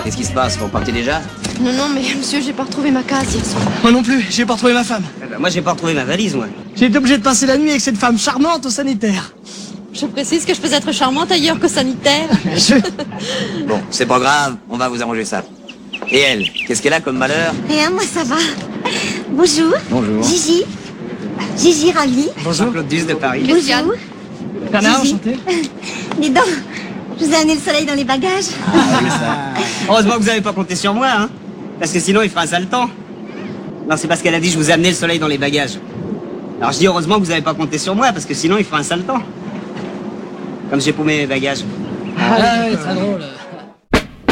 Qu'est-ce qui se passe? Vous partez déjà? Non, non, mais monsieur, j'ai pas retrouvé ma case hier soir. Moi non plus, j'ai pas retrouvé ma femme. Moi, j'ai pas retrouvé ma valise, moi. J'ai été obligé de passer la nuit avec cette femme charmante au sanitaire. Je précise que je peux être charmante ailleurs qu'au sanitaire. Bon, c'est pas grave, on va vous arranger ça. Et elle, qu'est-ce qu'elle a comme malheur? Rien, moi ça va. Bonjour. Bonjour. Gigi. Gigi, ravie. Bonjour. Claude Duss de Paris. Bonjour. Bernard, Gigi. enchanté. Dis donc, je vous ai amené le soleil dans les bagages. Heureusement que vous avez pas compté sur moi, hein. Parce que sinon, il fera un sale temps. Non, c'est parce qu'elle a dit je vous ai amené le soleil dans les bagages. Alors je dis heureusement que vous avez pas compté sur moi, parce que sinon, il fera un sale temps. Comme j'ai paumé mes bagages. Ah ouais, très drôle.